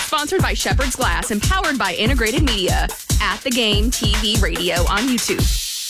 Sponsored by Shepherd's Glass and powered by Integrated Media. At the Game TV Radio on YouTube.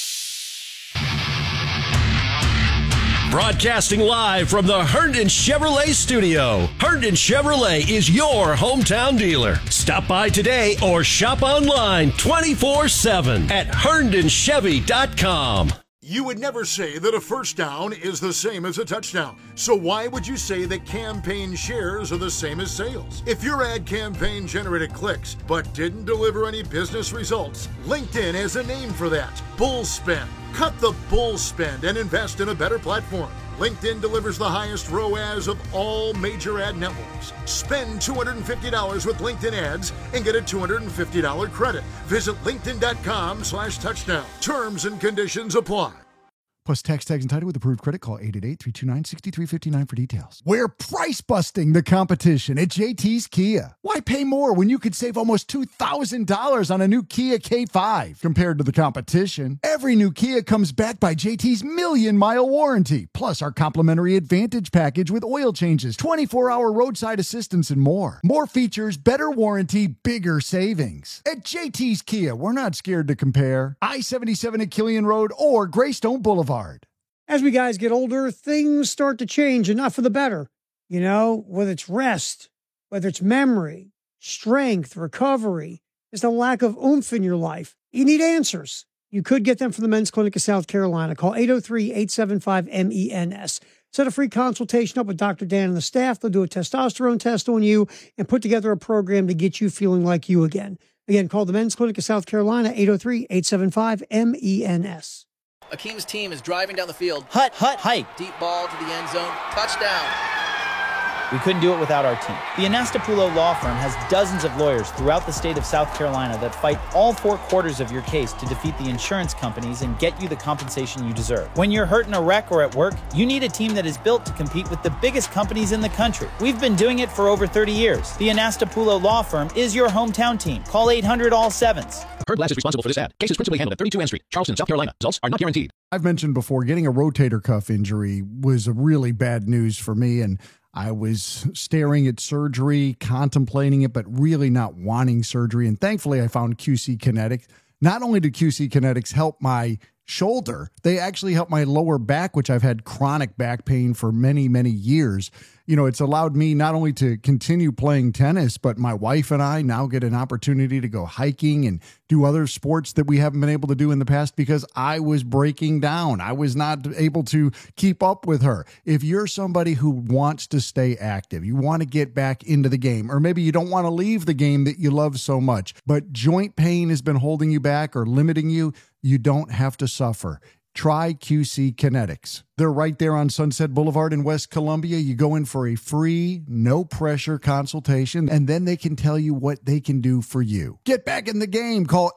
Broadcasting live from the Herndon Chevrolet studio. Herndon Chevrolet is your hometown dealer. Stop by today or shop online 24/7 at herndonchevy.com. You would never say that a first down is the same as a touchdown. So why would you say that campaign shares are the same as sales? If your ad campaign generated clicks but didn't deliver any business results, LinkedIn has a name for that: bull spend. Cut the bull spend and invest in a better platform. LinkedIn delivers the highest ROAS of all major ad networks. Spend $250 with LinkedIn ads and get a $250 credit. Visit linkedin.com/touchdown. Terms and conditions apply. Plus tax tags and title with approved credit. Call 888-329-6359 for details. We're price busting the competition at JT's Kia. Why pay more when you could save almost $2,000 on a new Kia K5 compared to the competition? Every new Kia comes backed by JT's million-mile warranty, plus our complimentary Advantage package with oil changes, 24-hour roadside assistance, and more. More features, better warranty, bigger savings. At JT's Kia, we're not scared to compare. I-77 at Killian Road or Greystone Boulevard. As we guys get older, things start to change, and not for the better. You know, whether it's rest, whether it's memory, strength, recovery, just a lack of oomph in your life. You need answers. You could get them from the Men's Clinic of South Carolina. Call 803-875-MENS. Set a free consultation up with Dr. Dan and the staff. They'll do a testosterone test on you and put together a program to get you feeling like you again. Again, call the Men's Clinic of South Carolina, 803-875-MENS. Akeem's team is driving down the field. Hut, hike. Deep ball to the end zone. Touchdown. We couldn't do it without our team. The Anastapulo Law Firm has dozens of lawyers throughout the state of South Carolina that fight all 4 quarters of your case to defeat the insurance companies and get you the compensation you deserve. When you're hurt in a wreck or at work, you need a team that is built to compete with the biggest companies in the country. We've been doing it for over 30 years. The Anastapulo Law Firm is your hometown team. Call 800-ALL-7s. Herb Glass is responsible for this ad. Case is principally handled at 32 N Street, Charleston, South Carolina. Results are not guaranteed. I've mentioned before, getting a rotator cuff injury was a really bad news for me, and I was staring at surgery, contemplating it, but really not wanting surgery. And thankfully, I found QC Kinetics. Not only did QC Kinetics help my shoulder, they actually helped my lower back, which I've had chronic back pain for many, many years. You know, it's allowed me not only to continue playing tennis, but my wife and I now get an opportunity to go hiking and do other sports that we haven't been able to do in the past because I was breaking down. I was not able to keep up with her. If you're somebody who wants to stay active, you want to get back into the game, or maybe you don't want to leave the game that you love so much, but joint pain has been holding you back or limiting you, you don't have to suffer. Try QC Kinetics. They're right there on Sunset Boulevard in West Columbia. You go in for a free, no-pressure consultation, and then they can tell you what they can do for you. Get back in the game. Call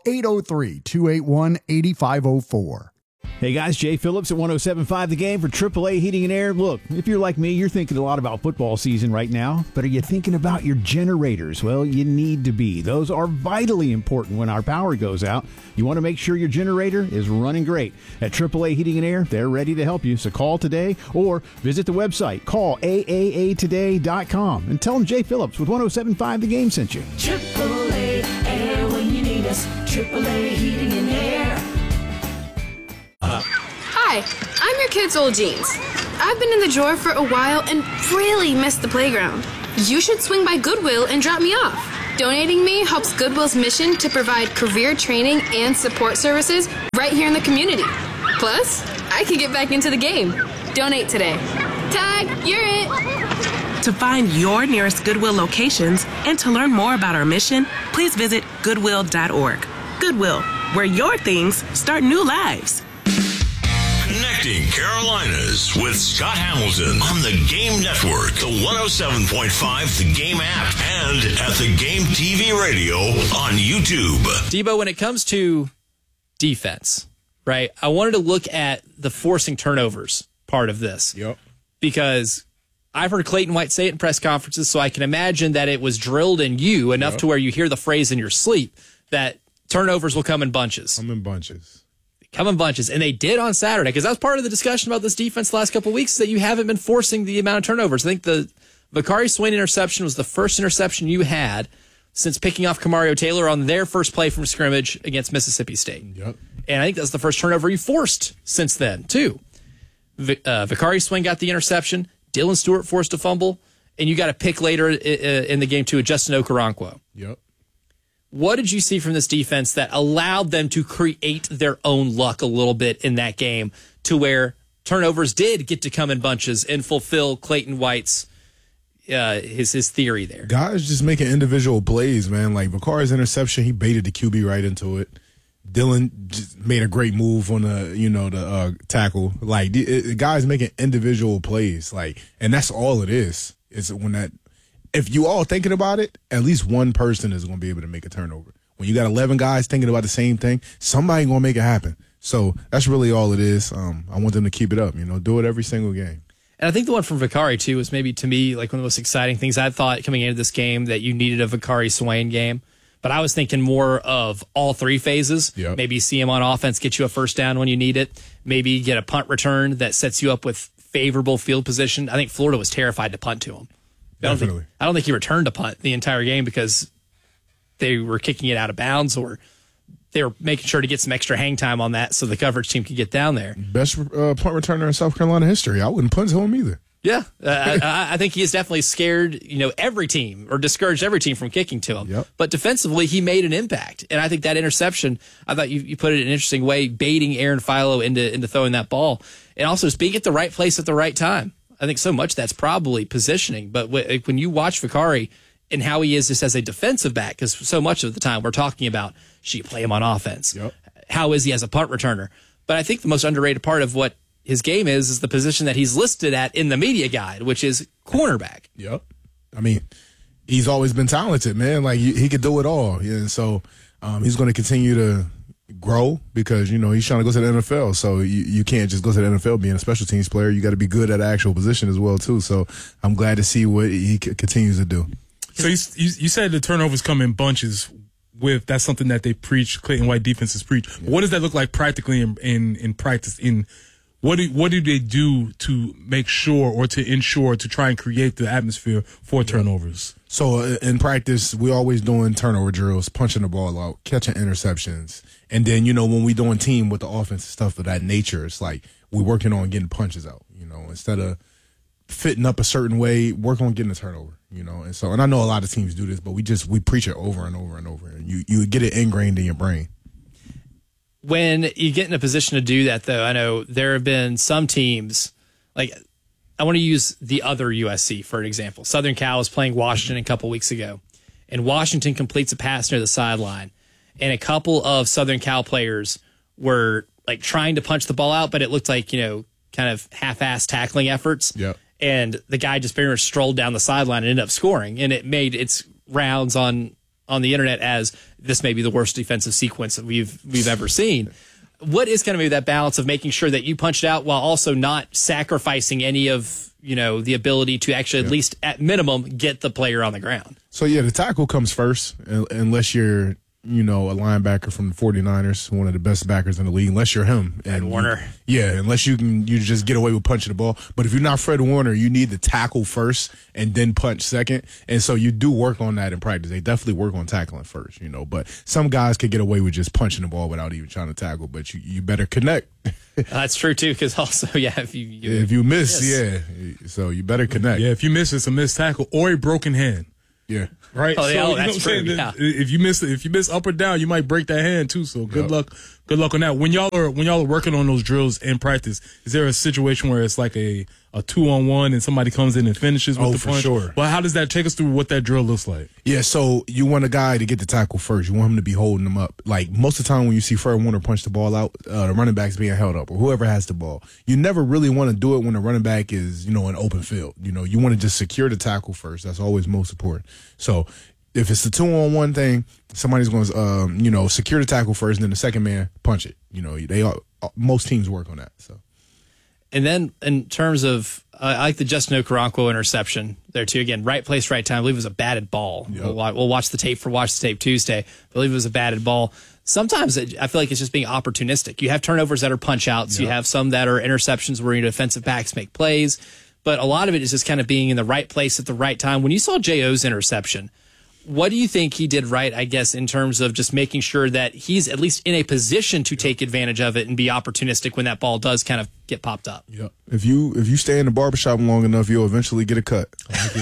803-281-8504. Hey guys, Jay Phillips at 107.5 The Game for AAA Heating and Air. Look, if you're like me, you're thinking a lot about football season right now, but are you thinking about your generators? Well, you need to be. Those are vitally important when our power goes out. You want to make sure your generator is running great. At AAA Heating and Air, they're ready to help you, so call today or visit the website. Call AAAtoday.com and tell them Jay Phillips with 107.5 The Game sent you. AAA Air when you need us. AAA Heating and Air. Hi, I'm your kid's old jeans. I've been in the drawer for a while and really missed the playground. You should swing by Goodwill and drop me off. Donating me helps Goodwill's mission to provide career training and support services right here in the community. Plus, I can get back into the game. Donate today. Tag, you're it. To find your nearest Goodwill locations and to learn more about our mission, please visit goodwill.org. Goodwill, where your things start new lives. Connecting Carolinas with Scott Hamilton on the Game Network, the 107.5 The Game app, and at the Game TV Radio on YouTube. Debo, when it comes to defense, right, I wanted to look at the forcing turnovers part of this. Yep. Because I've heard Clayton White say it in press conferences, so I can imagine that it was drilled in you enough to where you hear the phrase in your sleep that turnovers will come in bunches. Come in bunches. And they did on Saturday, because that was part of the discussion about this defense the last couple of weeks, that you haven't been forcing the amount of turnovers. I think the Bakari Swain interception was the first interception you had since picking off Kamario Taylor on their first play from scrimmage against Mississippi State. Yep. And I think that's the first turnover he forced since then, too. Vicari Swain got the interception. Dylan Stewart forced a fumble. And you got a pick later in the game, too, with Justin Okoronkwo. Yep. What did you see from this defense that allowed them to create their own luck a little bit in that game to where turnovers did get to come in bunches and fulfill Clayton White's his theory there? Guys just making individual plays, man. Like Vicari's interception, he baited the QB right into it. Dylan just made a great move on the tackle. Like the guys making individual plays, like, and that's all it is. It's when that, if you all thinking about it, at least one person is going to be able to make a turnover. When you got 11 guys thinking about the same thing, somebody going to make it happen. So that's really all it is. I want them to keep it up, do it every single game. And I think the one from Vicari, too, was maybe, to me, like one of the most exciting things I thought coming into this game, that you needed a Vicari Swain game. But I was thinking more of all three phases. Yep. Maybe see him on offense, get you a first down when you need it. Maybe get a punt return that sets you up with favorable field position. I think Florida was terrified to punt to him. Definitely. I don't think he returned a punt the entire game because they were kicking it out of bounds, or they were making sure to get some extra hang time on that so the coverage team could get down there. Best punt returner in South Carolina history. I wouldn't punt to him either. Yeah, I think he is definitely scared, every team, or discouraged every team from kicking to him. Yep. But defensively, he made an impact. And I think that interception, I thought you put it in an interesting way, baiting Aaron Philo into throwing that ball. And also just being at the right place at the right time. I think so much that's probably positioning. But when you watch Vicari and how he is just as a defensive back, because so much of the time we're talking about, should you play him on offense? Yep. How is he as a punt returner? But I think the most underrated part of what his game is the position that he's listed at in the media guide, which is cornerback. Yep. I mean, he's always been talented, man. Like, he could do it all. And so he's going to continue to grow because, he's trying to go to the NFL. So you can't just go to the NFL being a special teams player. You got to be good at the actual position as well, too. So I'm glad to see what he continues to do. So you said the turnovers come in bunches. That's something that they preach, Clayton White defenses preach. Yeah. What does that look like practically in practice? What do they do to make sure or to ensure to try and create the atmosphere for turnovers? So in practice, we always doing turnover drills, punching the ball out, catching interceptions. And then, when we doing team with the offense and stuff of that nature, it's like we're working on getting punches out, instead of fitting up a certain way, work on getting a turnover, And I know a lot of teams do this, but we preach it over and over and over. And you get it ingrained in your brain. When you get in a position to do that, though, I know there have been some teams, like I want to use the other USC for an example. Southern Cal was playing Washington a couple weeks ago, and Washington completes a pass near the sideline, and a couple of Southern Cal players were like trying to punch the ball out, but it looked like, kind of half-assed tackling efforts. Yep. And the guy just very much strolled down the sideline and ended up scoring, and it made its rounds on the internet as this may be the worst defensive sequence that we've ever seen. What is going to be that balance of making sure that you punch it out while also not sacrificing any of, the ability to actually at least at minimum get the player on the ground? So the tackle comes first unless you're, a linebacker from the 49ers, one of the best backers in the league, unless you're him. And Warner. Unless you just get away with punching the ball. But if you're not Fred Warner, you need to tackle first and then punch second. And so you do work on that in practice. They definitely work on tackling first, But some guys could get away with just punching the ball without even trying to tackle. But you better connect. That's true, too, because also, if you miss, so you better connect. Yeah, if you miss, it's a missed tackle or a broken hand. Yeah. Right. Oh, that's true. Yeah. If you miss up or down, you might break that hand too. So good luck on that. When y'all are working on those drills in practice, is there a situation where it's like a 2-on-1 and somebody comes in and finishes with the punch? Oh, for sure. Well, how does that take us through what that drill looks like? Yeah, so you want a guy to get the tackle first. You want him to be holding them up. Like most of the time when you see Fred Warner punch the ball out, the running back's being held up or whoever has the ball. You never really want to do it when the running back is, an open field. You want to just secure the tackle first. That's always most important. So if it's the 2-on-1 thing, somebody's going to, secure the tackle first, and then the second man punch it. Most teams work on that. So, and then in terms of, I like the Justin Okoronkwo interception there too. Again, right place, right time. I believe it was a batted ball. Yep. We'll watch the tape Tuesday. I believe it was a batted ball. Sometimes I feel like it's just being opportunistic. You have turnovers that are punch outs. Yep. You have some that are interceptions where your defensive backs make plays. But a lot of it is just kind of being in the right place at the right time. When you saw J.O.'s interception, What do you think he did right, I guess, in terms of just making sure that he's at least in a position to take advantage of it and be opportunistic when that ball does kind of get popped up? Yeah. If you stay in the barbershop long enough, you'll eventually get a cut.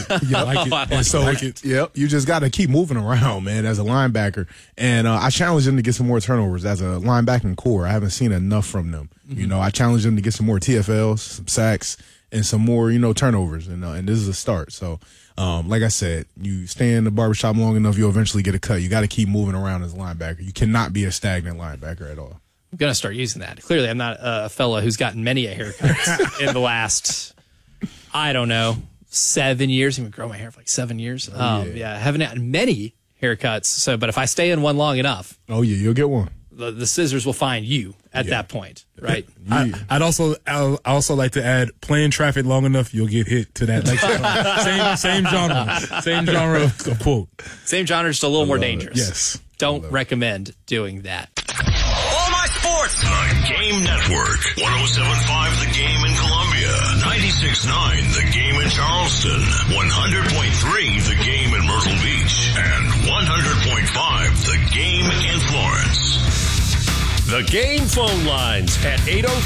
Yep. You just got to keep moving around, man, as a linebacker. And I challenged him to get some more turnovers as a linebacking core. I haven't seen enough from them. Mm-hmm. You know, I challenged him to get some more TFLs, some sacks, and some more, turnovers. And this is a start. So, like I said, you stay in the barbershop long enough, you'll eventually get a cut. You got to keep moving around as a linebacker. You cannot be a stagnant linebacker at all. I'm going to start using that. Clearly, I'm not a fella who's gotten many a haircut in the last, 7 years. I've been growing my hair for like 7 years. I haven't had many haircuts. So, but if I stay in one long enough. Oh, yeah, you'll get one. The scissors will find you at that point, right? I'd also like to add, playing traffic long enough, you'll get hit to that. Like, same genre of quote. Same genre, just a little more dangerous. Yes. Don't recommend doing that. All my sports. The Game Network. 107.5 The Game in Columbia. 96.9 The Game in Charleston. 100.3 The Game in Myrtle Beach. And 100.5 The Game in Florence. The Game phone lines at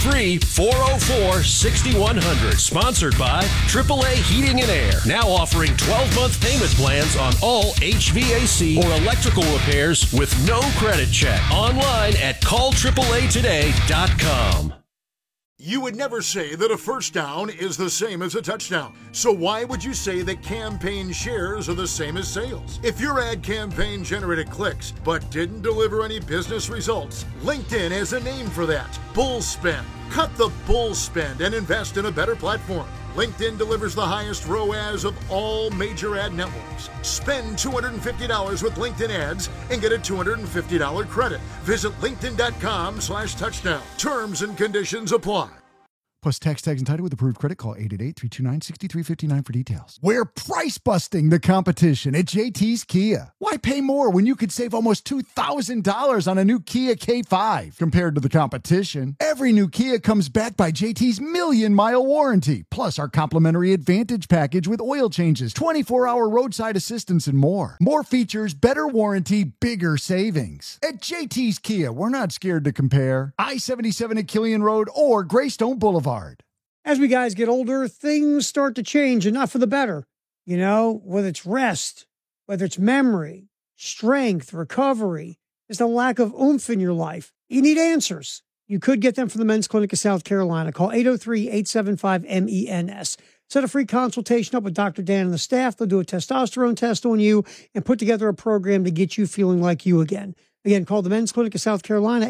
803-404-6100. Sponsored by AAA Heating and Air. Now offering 12-month payment plans on all HVAC or electrical repairs with no credit check. Online at callAAAtoday.com. You would never say that a first down is the same as a touchdown. So why would you say that campaign shares are the same as sales? If your ad campaign generated clicks but didn't deliver any business results, LinkedIn has a name for that: bull spend. Cut the bull spend and invest in a better platform. LinkedIn delivers the highest ROAS of all major ad networks. Spend $250 with LinkedIn ads and get a $250 credit. Visit linkedin.com/touchdown. Terms and conditions apply. Plus tax tags and title with approved credit. Call 888-329-6359 for details. We're price busting the competition at JT's Kia. Why pay more when you could save almost $2,000 on a new Kia K5 compared to the competition? Every new Kia comes backed by JT's million-mile warranty, plus our complimentary Advantage package with oil changes, 24-hour roadside assistance, and more. More features, better warranty, bigger savings. At JT's Kia, we're not scared to compare. I-77 at Killian Road or Greystone Boulevard. As we guys get older, things start to change, and not for the better. Whether it's rest, whether it's memory, strength, recovery, there's a lack of oomph in your life. You need answers. You could get them from the Men's Clinic of South Carolina. Call 803-875-MENS. Set a free consultation up with Dr. Dan and the staff. They'll do a testosterone test on you and put together a program to get you feeling like you again. Again, call the Men's Clinic of South Carolina,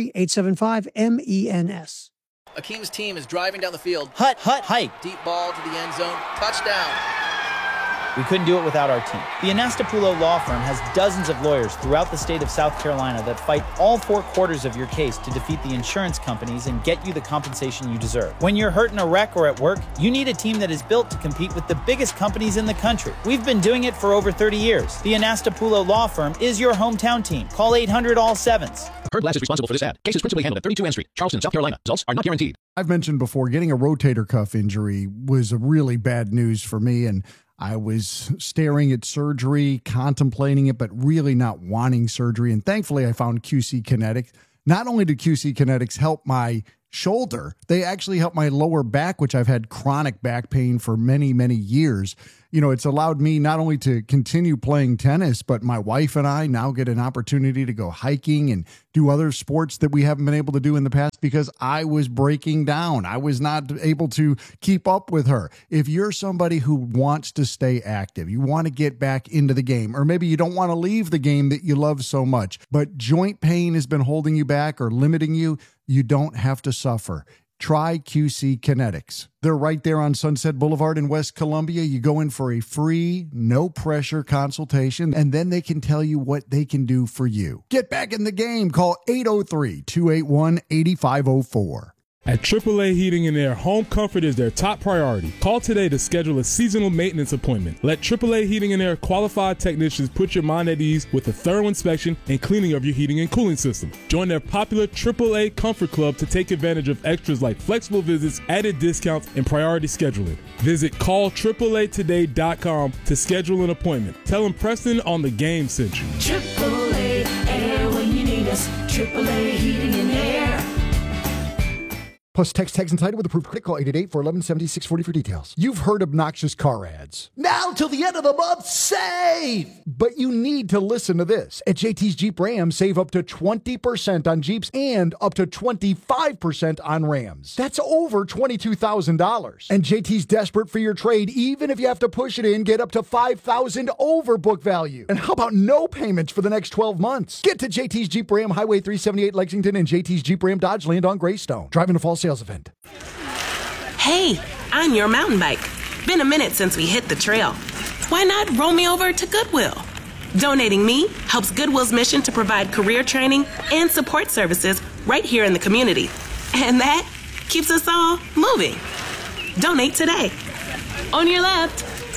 803-875-MENS. Akeem's team is driving down the field. Hike. Deep ball to the end zone. Touchdown. We couldn't do it without our team. The Anastapulo Law Firm has dozens of lawyers throughout the state of South Carolina that fight all four quarters of your case to defeat the insurance companies and get you the compensation you deserve. When you're hurt in a wreck or at work, you need a team that is built to compete with the biggest companies in the country. We've been doing it for over 30 years. The Anastapulo Law Firm is your hometown team. Call 800-ALL-7s. Heard Glass is responsible for this ad. Case is principally handled at 32 N Street, Charleston, South Carolina. Results are not guaranteed. I've mentioned before, getting a rotator cuff injury was a really bad news for me, and I was staring at surgery, contemplating it, but really not wanting surgery. And thankfully, I found QC Kinetics. Not only did QC Kinetics help my shoulder, they actually helped my lower back, which I've had chronic back pain for many, many years. It's allowed me not only to continue playing tennis, but my wife and I now get an opportunity to go hiking and do other sports that we haven't been able to do in the past because I was breaking down. I was not able to keep up with her. If you're somebody who wants to stay active, you want to get back into the game, or maybe you don't want to leave the game that you love so much, but joint pain has been holding you back or limiting you, you don't have to suffer. Try QC Kinetics. They're right there on Sunset Boulevard in West Columbia. You go in for a free, no-pressure consultation, and then they can tell you what they can do for you. Get back in the game. Call 803-281-8504. At AAA Heating and Air, home comfort is their top priority. Call today to schedule a seasonal maintenance appointment. Let AAA Heating and Air qualified technicians put your mind at ease with a thorough inspection and cleaning of your heating and cooling system. Join their popular AAA Comfort Club to take advantage of extras like flexible visits, added discounts, and priority scheduling. Visit callAAAtoday.com to schedule an appointment. Tell them Preston on the Game sent you. AAA Air when you need us. AAA Heating and Air. Plus, text tags and title with approved credit. Call 888-411-7640 for details. You've heard obnoxious car ads. Now till the end of the month, save! But you need to listen to this. At JT's Jeep Ram, save up to 20% on Jeeps and up to 25% on Rams. That's over $22,000. And JT's desperate for your trade. Even if you have to push it in, get up to $5,000 over book value. And how about no payments for the next 12 months? Get to JT's Jeep Ram, Highway 378 Lexington, and JT's Jeep Ram Dodge Land on Greystone. Driving to fall sales event. Hey, I'm your mountain bike. Been a minute since we hit the trail. Why not roll me over to Goodwill? Donating me helps Goodwill's mission to provide career training and support services right here in the community. And that keeps us all moving. Donate today. On your left.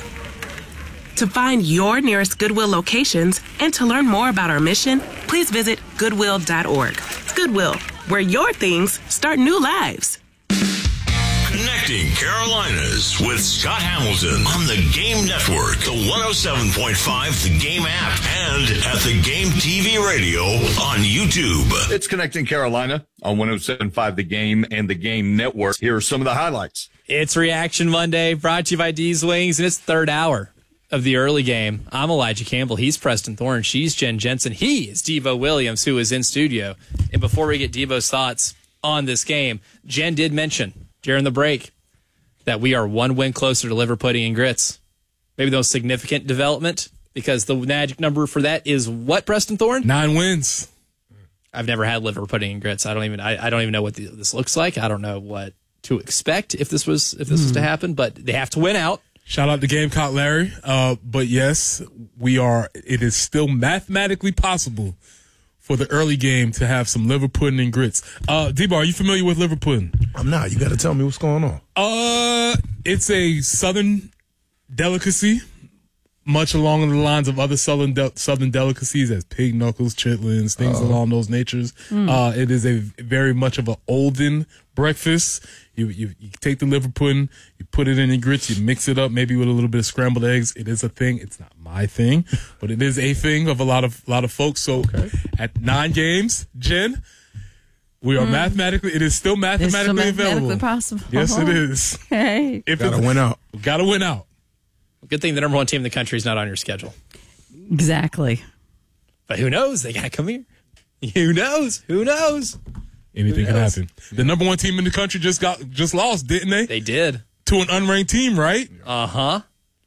To find your nearest Goodwill locations and to learn more about our mission, please visit Goodwill.org. Goodwill, where your things start new lives. Connecting Carolinas with Scott Hamilton on the Game Network, the 107.5 The Game app, and at the Game TV radio on YouTube. It's Connecting Carolina on 107.5 The Game and the Game Network. Here are some of the highlights. It's Reaction Monday, brought to you by D's Wings, and it's third hour of the early game. I'm Elijah Campbell. He's Preston Thorne. She's Jen Jensen. He is Devo Williams, who is in studio. And before we get Devo's thoughts on this game, Jen did mention during the break that we are one win closer to liver pudding and grits. Maybe the most significant development, because the magic number for that is what, Preston Thorne? 9 wins. I've never had liver pudding and grits. I don't even know what this looks like. I don't know what to expect if this was to happen, but they have to win out. Shout out to Gamecock Larry. But yes, it is still mathematically possible for the early game to have some liver pudding and grits. D-Bar, are you familiar with liver pudding? I'm not. You got to tell me what's going on. It's a Southern delicacy, much along the lines of other Southern delicacies as pig knuckles, chitlins, things along those natures. It is a very much of an olden breakfast. You take the liver pudding, you put it in your grits, you mix it up maybe with a little bit of scrambled eggs. It is a thing. It's not my thing, but it is a thing of a lot of folks. So at 9 games, Jen, we are it is still mathematically available. Possible. Yes, it is. Okay. Gotta win out. Gotta win out. Good thing the number one team in the country is not on your schedule. Exactly. But who knows? They gotta come here. Who knows? Anything can happen. The number one team in the country just lost, didn't they? They did. To an unranked team, right? Uh-huh.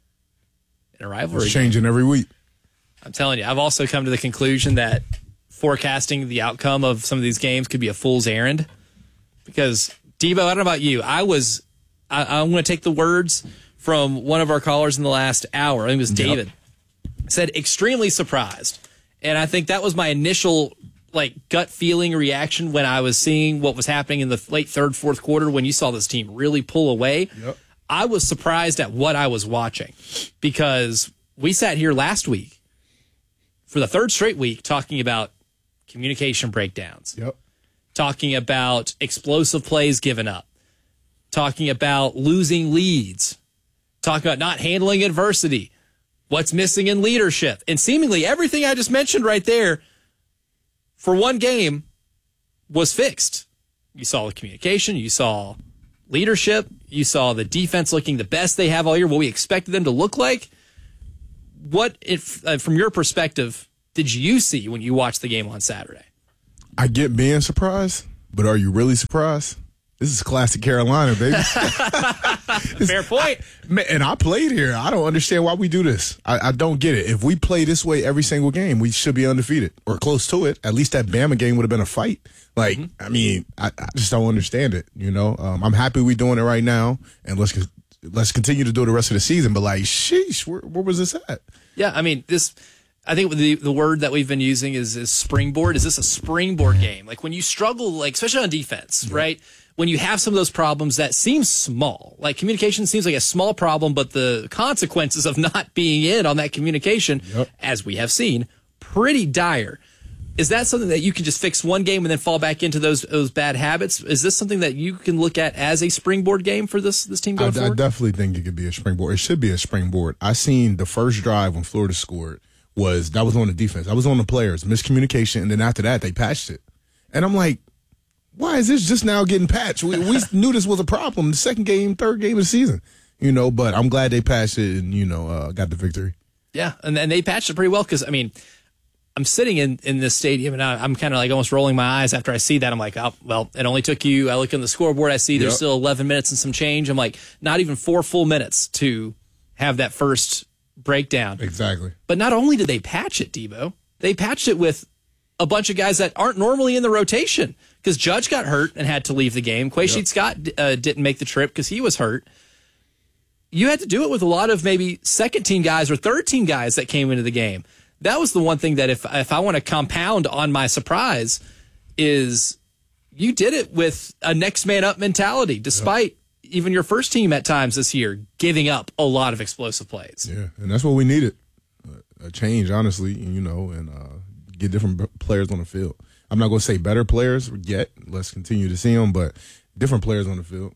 In a rivalry. It's changing every week. I'm telling you, I've also come to the conclusion that forecasting the outcome of some of these games could be a fool's errand. Because, Devo, I don't know about you. I'm going to take the words from one of our callers in the last hour. I think it was David. Said, extremely surprised. And I think that was my initial gut feeling reaction when I was seeing what was happening in the late third, fourth quarter when you saw this team really pull away. Yep. I was surprised at what I was watching, because we sat here last week for the third straight week talking about communication breakdowns, talking about explosive plays given up, talking about losing leads, talking about not handling adversity, what's missing in leadership, and seemingly everything I just mentioned right there for one game was fixed. You saw the communication, you saw leadership, you saw the defense looking the best they have all year, what we expected them to look like. What, from your perspective, did you see when you watched the game on Saturday? I get being surprised, but are you really surprised? This is classic Carolina, baby. Fair point. And I played here. I don't understand why we do this. I don't get it. If we play this way every single game, we should be undefeated or close to it. At least that Bama game would have been a fight. I mean, I just don't understand it. I'm happy we're doing it right now, and let's continue to do it the rest of the season. But sheesh, where was this at? Yeah, I mean, I think the word that we've been using is springboard. Is this a springboard game? When you struggle, especially on defense, right? when you have some of those problems that seem small, like communication seems like a small problem, but the consequences of not being in on that communication, as we have seen, pretty dire. Is that something that you can just fix one game and then fall back into those bad habits? Is this something that you can look at as a springboard game for this team going forward? I definitely think it could be a springboard. It should be a springboard. I seen the first drive when Florida scored was on the defense. I was on the players, miscommunication, and then after that they patched it. And I'm like, why is this just now getting patched? We knew this was a problem the second game, third game of the season, but I'm glad they patched it and, got the victory. Yeah, and they patched it pretty well because, I mean, I'm sitting in this stadium and I'm kind of like almost rolling my eyes after I see that. I'm like, oh, well, it only took you, I look on the scoreboard, I see there's still 11 minutes and some change. I'm like, not even 4 full minutes to have that first breakdown. Exactly. But not only did they patch it, Debo, they patched it with a bunch of guys that aren't normally in the rotation because Judge got hurt and had to leave the game. Quaysheed Scott didn't make the trip because he was hurt. You had to do it with a lot of maybe second-team guys or third-team guys that came into the game. That was the one thing that if I want to compound on my surprise is you did it with a next-man-up mentality, despite even your first team at times this year giving up a lot of explosive plays. Yeah, and that's what we needed, a change, honestly, and get different players on the field. I'm not going to say better players yet. Let's continue to see them, but different players on the field.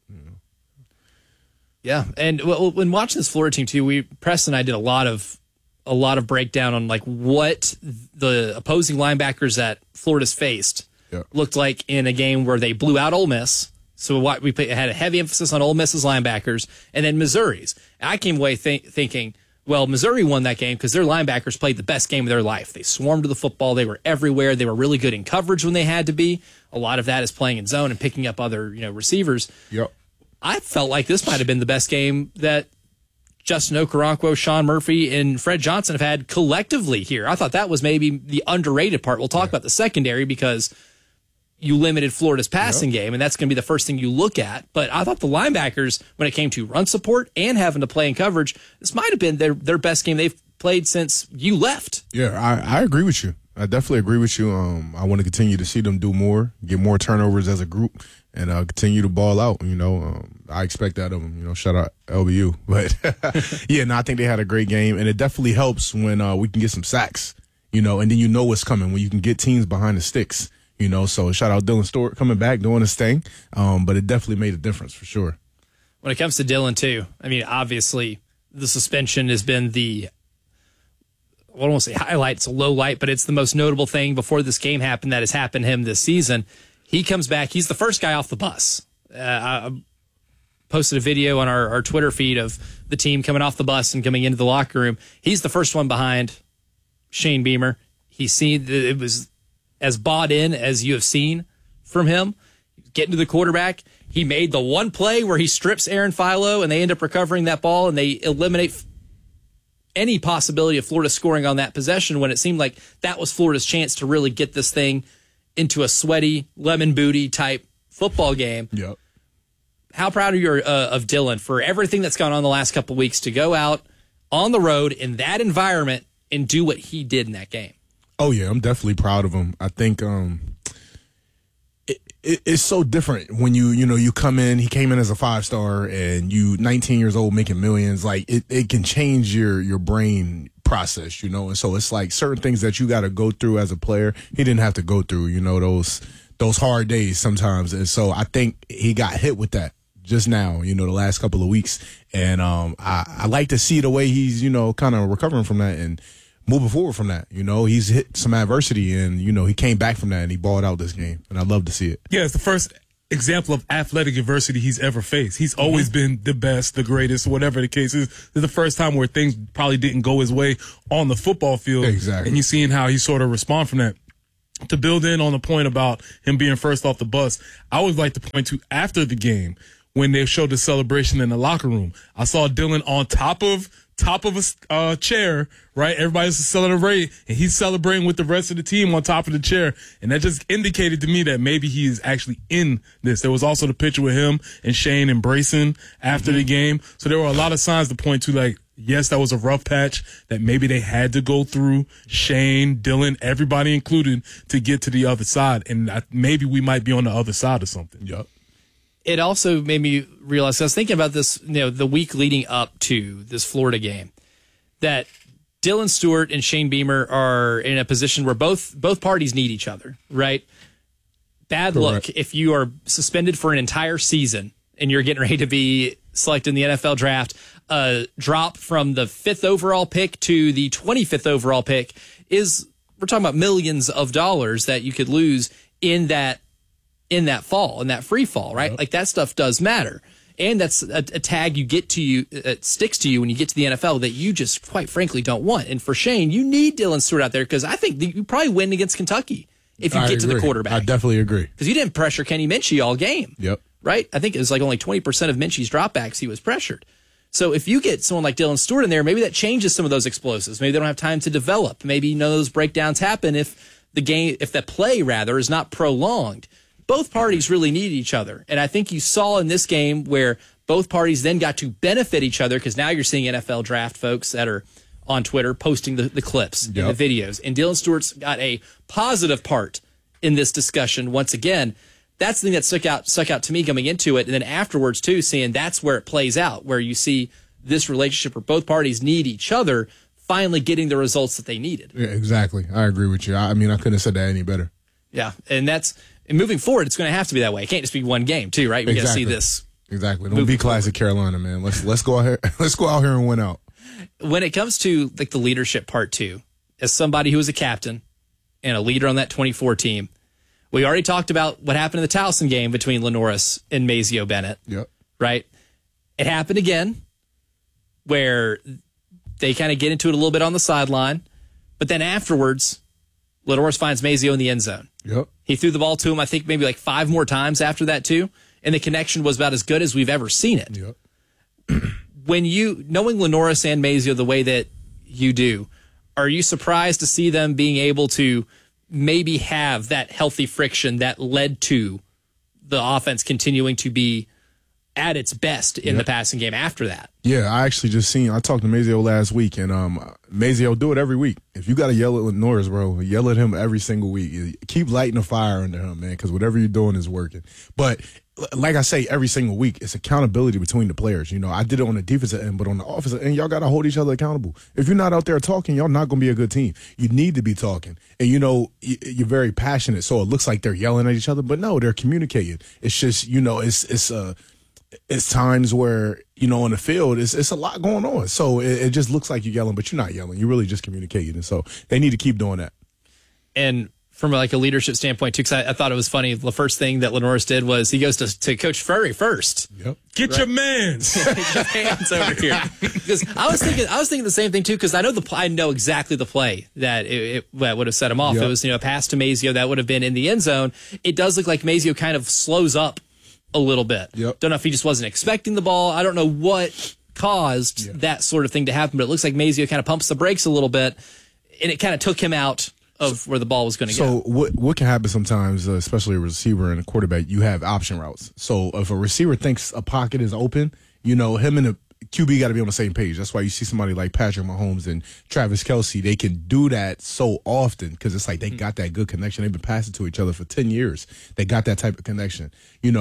Yeah, and when watching this Florida team too, Preston and I did a lot of breakdown on like what the opposing linebackers that Florida's faced looked like in a game where they blew out Ole Miss. So we had a heavy emphasis on Ole Miss's linebackers and then Missouri's. I came away thinking, well, Missouri won that game because their linebackers played the best game of their life. They swarmed to the football. They were everywhere. They were really good in coverage when they had to be. A lot of that is playing in zone and picking up other receivers. Yep. I felt like this might have been the best game that Justin Okoronkwo, Sean Murphy, and Fred Johnson have had collectively here. I thought that was maybe the underrated part. We'll talk about the secondary because you limited Florida's passing game, and that's going to be the first thing you look at. But I thought the linebackers, when it came to run support and having to play in coverage, this might have been their best game they've played since you left. Yeah, I agree with you. I definitely agree with you. I want to continue to see them do more, get more turnovers as a group, and continue to ball out. I expect that of them. Shout out LBU. But, I think they had a great game, and it definitely helps when we can get some sacks, and then what's coming, when you can get teams behind the sticks. So shout out Dylan Stewart coming back, doing his thing. But it definitely made a difference for sure. When it comes to Dylan, too, I mean, obviously the suspension has been I don't want to say highlight, it's a low light, but it's the most notable thing before this game happened that has happened to him this season. He comes back. He's the first guy off the bus. I posted a video on our Twitter feed of the team coming off the bus and coming into the locker room. He's the first one behind Shane Beamer. It was as bought in as you have seen from him. Getting to the quarterback, he made the one play where he strips Aaron Philo, and they end up recovering that ball, and they eliminate any possibility of Florida scoring on that possession when it seemed like that was Florida's chance to really get this thing into a sweaty, lemon booty type football game. Yep. How proud are you of Dylan for everything that's gone on the last couple of weeks to go out on the road in that environment and do what he did in that game? Oh, yeah, I'm definitely proud of him. I think it's so different when you come in. He came in as a 5-star, and you 19 years old making millions. Like it can change your brain process, and so it's like certain things that you got to go through as a player. He didn't have to go through, those hard days sometimes, and so I think he got hit with that just now, the last couple of weeks, and I like to see the way he's kind of recovering from that and moving forward from that. He's hit some adversity, and he came back from that and he balled out this game, and I love to see it. Yeah, it's the first example of athletic adversity he's ever faced. He's always been the best, the greatest, whatever the case is. This is the first time where things probably didn't go his way on the football field. Exactly. And you're seeing how he sort of respond from that. To build in on the point about him being first off the bus, I always like to point to after the game when they showed the celebration in the locker room. I saw Dylan on top of a chair, right? Everybody's celebrating, and he's celebrating with the rest of the team on top of the chair. And that just indicated to me that maybe he is actually in this. There was also the picture with him and Shane embracing after the game. So there were a lot of signs to point to, like, yes, that was a rough patch that maybe they had to go through. Shane, Dylan, everybody included, to get to the other side. And maybe we might be on the other side of something. Yep. it also made me realize, I was thinking about this, the week leading up to this Florida game, that Dylan Stewart and Shane Beamer are in a position where both parties need each other, right? Bad luck if you are suspended for an entire season and you're getting ready to be selected in the NFL draft. A drop from the 5th overall pick to the 25th overall pick we're talking about millions of dollars that you could lose in that fall, in that free fall, right? Yep. Like that stuff does matter. And that's a tag you get to you, it sticks to you when you get to the NFL that you just quite frankly don't want. And for Shane, you need Dylan Stewart out there because I think you probably win against Kentucky if you get to the quarterback. I definitely agree. Because you didn't pressure Kenny Minchey all game. Yep. Right? I think it was like only 20% of Minchey's dropbacks he was pressured. So if you get someone like Dylan Stewart in there, maybe that changes some of those explosives. Maybe they don't have time to develop. Maybe those breakdowns happen if the play is not prolonged. Both parties really need each other. And I think you saw in this game where both parties then got to benefit each other because now you're seeing NFL draft folks that are on Twitter posting the clips and the videos. And Dylan Stewart's got a positive part in this discussion once again. That's the thing that stuck out to me coming into it. And then afterwards, too, seeing that's where it plays out, where you see this relationship where both parties need each other finally getting the results that they needed. Yeah, exactly. I agree with you. I mean, I couldn't have said that any better. Yeah, and moving forward, it's going to have to be that way. It can't just be one game, too, right? We got to see this. Exactly. Don't be classic Carolina, man. Let's go out here. Let's go out here and win out. When it comes to like the leadership part, too, as somebody who was a captain and a leader on that 24 team, we already talked about what happened in the Towson game between Lenoris and Mazeo Bennett. Yep. Right? It happened again where they kind of get into it a little bit on the sideline, but then afterwards, Lenoris finds Mazeo in the end zone. Yep. He threw the ball to him, I think, maybe like 5 more times after that, too, and the connection was about as good as we've ever seen it. Yep. When knowing Lenoris and Mazeo the way that you do, are you surprised to see them being able to maybe have that healthy friction that led to the offense continuing to be at its best in the passing game after that? Yeah, I actually I talked to Mazeo last week, and Mazeo do it every week. If you got to yell at Lenoris, bro, yell at him every single week. Keep lighting a fire under him, man, because whatever you're doing is working. But like I say, every single week, it's accountability between the players. I did it on the defensive end, but on the offensive end, y'all got to hold each other accountable. If you're not out there talking, y'all not going to be a good team. You need to be talking. And, you're very passionate, so it looks like they're yelling at each other, but no, they're communicating. It's just, it's times where, on the field, it's a lot going on. So it just looks like you're yelling, but you're not yelling. You're really just communicating. And so they need to keep doing that. And from like a leadership standpoint, too, because I thought it was funny. The first thing that Lenoris did was he goes to Coach Furry first. Yep. Get your mans. Get your hands over here. Because I was thinking the same thing, too, because I know exactly the play that it would have set him off. Yep. It was, a pass to Mazeo that would have been in the end zone. It does look like Mazeo kind of slows up a little bit. Yep. Don't know if he just wasn't expecting the ball. I don't know what caused that sort of thing to happen, but it looks like Mazeo kind of pumps the brakes a little bit, and it kind of took him out of where the ball was going to go. So what can happen sometimes, especially a receiver and a quarterback, you have option routes. So if a receiver thinks a pocket is open, him and the QB got to be on the same page. That's why you see somebody like Patrick Mahomes and Travis Kelce. They can do that so often because it's like they got that good connection. They've been passing to each other for 10 years. They got that type of connection.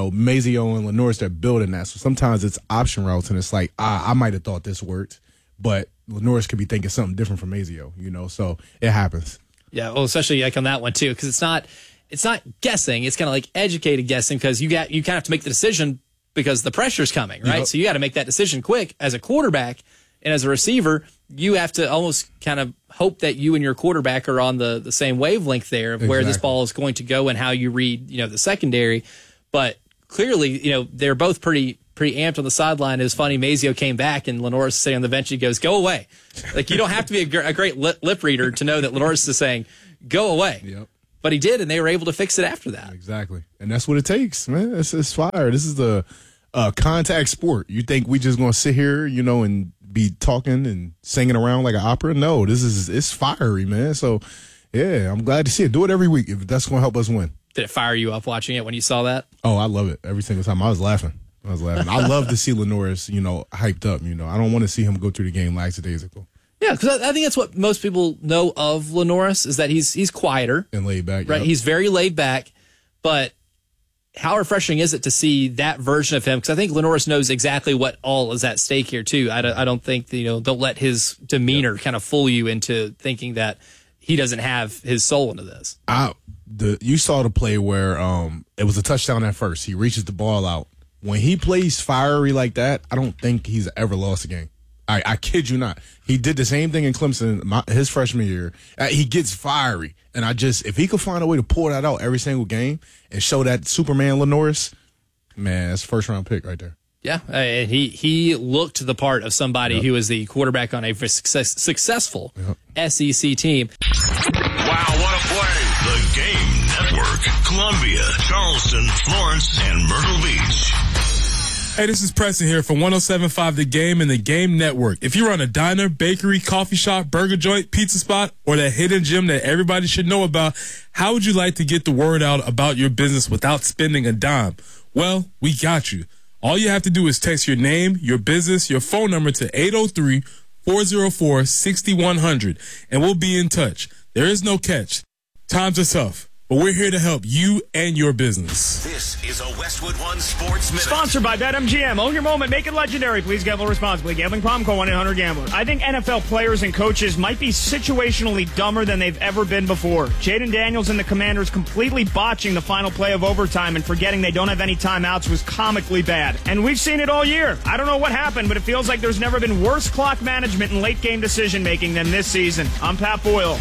Mazeo and Lenoris, they're building that. So sometimes it's option routes, and it's like, I might have thought this worked, but Lenoris could be thinking something different from Mazeo, so it happens. Yeah, well, especially like on that one, too, because it's not guessing. It's kind of like educated guessing because you kind of have to make the decision because the pressure's coming, right? Yep. So you got to make that decision quick. As a quarterback and as a receiver, you have to almost kind of hope that you and your quarterback are on the same wavelength there of where this ball is going to go and how you read, the secondary. But clearly, they're both pretty amped on the sideline. It was funny. Mazeo came back and Lenoris sitting on the bench. He goes, "Go away." Like, you don't have to be a great lip reader to know that Lenoris is saying, "Go away." Yep. But he did, and they were able to fix it after that. Exactly. And that's what it takes, man. It's fire. This is the contact sport. You think we just going to sit here, and be talking and singing around like an opera? No, it's fiery, man. So, yeah, I'm glad to see it. Do it every week if that's going to help us win. Did it fire you up watching it when you saw that? Oh, I love it. Every single time. I was laughing. I love to see Lenoris, hyped up. I don't want to see him go through the game lackadaisical. Yeah, because I think that's what most people know of Lenoris is that he's quieter and laid back. Right, yep. He's very laid back, but how refreshing is it to see that version of him? Because I think Lenoris knows exactly what all is at stake here too. I don't think don't let his demeanor kind of fool you into thinking that he doesn't have his soul into this. You saw the play where it was a touchdown at first. He reaches the ball out. When he plays fiery like that, I don't think he's ever lost a game. I kid you not. He did the same thing in Clemson his freshman year. He gets fiery. And if he could find a way to pull that out every single game and show that Superman Lenoris, man, that's a first-round pick right there. Yeah, and he looked the part of somebody who was the quarterback on a successful SEC team. Wow, what a play. The Game Network, Columbia, Charleston, Florence, and Myrtle Beach. Hey, this is Preston here from 107.5 The Game and The Game Network. If you run a diner, bakery, coffee shop, burger joint, pizza spot, or that hidden gem that everybody should know about, how would you like to get the word out about your business without spending a dime? Well, we got you. All you have to do is text your name, your business, your phone number to 803-404-6100, and we'll be in touch. There is no catch. Times are tough, but we're here to help you and your business. This is a Westwood One Sports Minute. Sponsored by BetMGM. Own your moment. Make it legendary. Please gamble responsibly. Gambling problem? Call 1-800-GAMBLER. I think NFL players and coaches might be situationally dumber than they've ever been before. Jaden Daniels and the Commanders completely botching the final play of overtime and forgetting they don't have any timeouts was comically bad. And we've seen it all year. I don't know what happened, but it feels like there's never been worse clock management and late game decision making than this season. I'm Pat Boyle.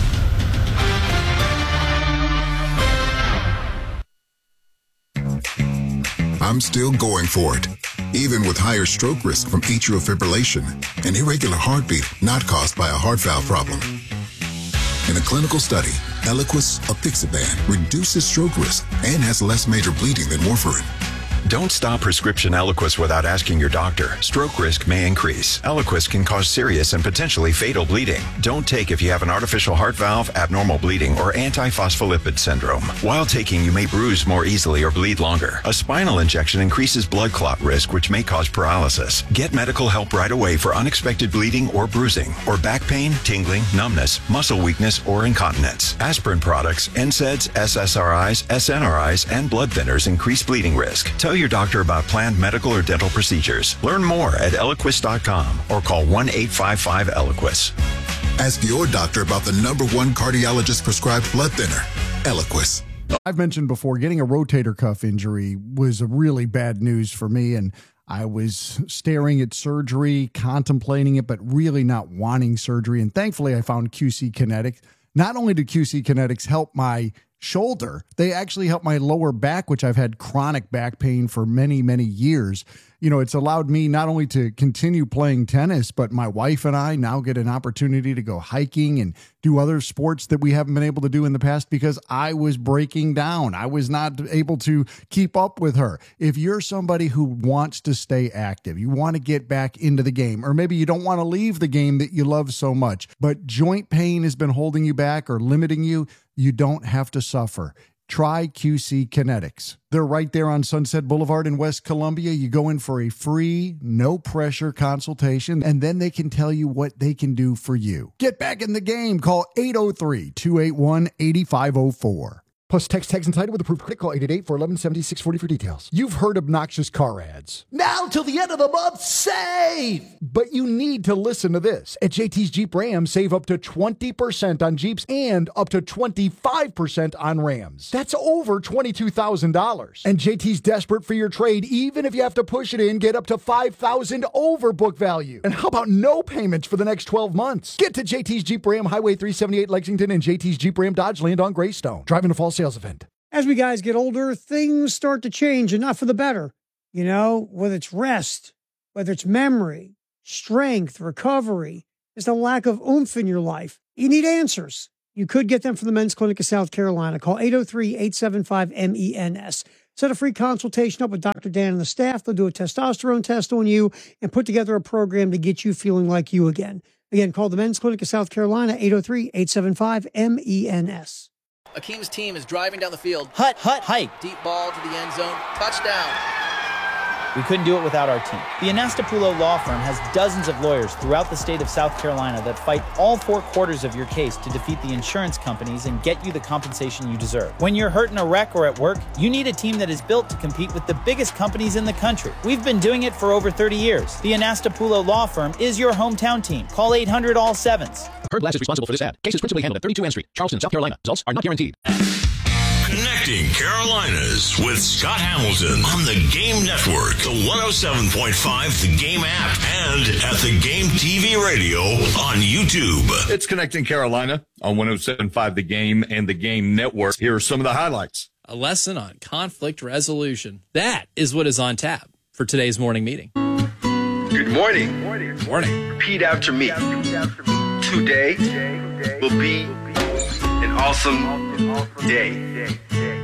I'm still going for it, even with higher stroke risk from atrial fibrillation, an irregular heartbeat not caused by a heart valve problem. In a clinical study, Eliquis apixaban reduces stroke risk and has less major bleeding than warfarin. Don't stop prescription Eliquis without asking your doctor. Stroke risk may increase. Eliquis can cause serious and potentially fatal bleeding. Don't take if you have an artificial heart valve, abnormal bleeding, or antiphospholipid syndrome. While taking, you may bruise more easily or bleed longer. A spinal injection increases blood clot risk, which may cause paralysis. Get medical help right away for unexpected bleeding or bruising, or back pain, tingling, numbness, muscle weakness, or incontinence. Aspirin products, NSAIDs, SSRIs, SNRIs, and blood thinners increase bleeding risk. Tell your doctor about planned medical or dental procedures. Learn more at Eliquis.com or call 1-855-ELIQUIS. Ask your doctor about the #1 cardiologist prescribed blood thinner, Eliquis. I've mentioned before, getting a rotator cuff injury was a really bad news for me, and I was staring at surgery, contemplating it, but really not wanting surgery. And thankfully, I found QC Kinetics. Not only did QC Kinetics help my shoulder, they actually help my lower back, which I've had chronic back pain for many, many years. You know, it's allowed me not only to continue playing tennis, but my wife and I now get an opportunity to go hiking and do other sports that we haven't been able to do in the past because I was breaking down. I was not able to keep up with her. If you're somebody who wants to stay active, you want to get back into the game, or maybe you don't want to leave the game that you love so much, but joint pain has been holding you back or limiting you, you don't have to suffer. Try QC Kinetics. They're right there on Sunset Boulevard in West Columbia. You go in for a free, no-pressure consultation, and then they can tell you what they can do for you. Get back in the game. Call 803-281-8504. Plus, text tags and title with approved credit. Call 888-411-7640 for details. You've heard obnoxious car ads. Now till the end of the month, save! But you need to listen to this. At JT's Jeep Ram, save up to 20% on Jeeps and up to 25% on Rams. That's over $22,000. And JT's desperate for your trade, even if you have to push it in, get up to $5,000 over book value. And how about no payments for the next 12 months? Get to JT's Jeep Ram, Highway 378 Lexington, and JT's Jeep Ram Dodge Land on Greystone. Driving to Fall Sales event. As we guys get older, things start to change, and not for the better. You know, whether it's rest, whether it's memory, strength, recovery, just a lack of oomph in your life. You need answers. You could get them from the Men's Clinic of South Carolina. Call 803-875-MENS. Set a free consultation up with Dr. Dan and the staff. They'll do a testosterone test on you and put together a program to get you feeling like you again. Again, call the Men's Clinic of South Carolina, 803-875-MENS. Akeem's team is driving down the field. Hike. Deep ball to the end zone. Touchdown. We couldn't do it without our team. The Anastapulo Law Firm has dozens of lawyers throughout the state of South Carolina that fight all 4 quarters of your case to defeat the insurance companies and get you the compensation you deserve. When you're hurt in a wreck or at work, you need a team that is built to compete with the biggest companies in the country. We've been doing it for over 30 years. The Anastapulo Law Firm is your hometown team. Call 800-ALL-7s. Heard Glass is responsible for this ad. Case is principally handled at 32 N Street, Charleston, South Carolina. Results are not guaranteed. Connecting Carolinas with Scott Hamilton on the Game Network, the 107.5 The Game app, and at the Game TV radio on YouTube. It's Connecting Carolina on 107.5 The Game and the Game Network. Here are some of the highlights. A lesson on conflict resolution. That is what is on tap for today's morning meeting. Good morning. Morning. Repeat after me. Today will be an awesome day.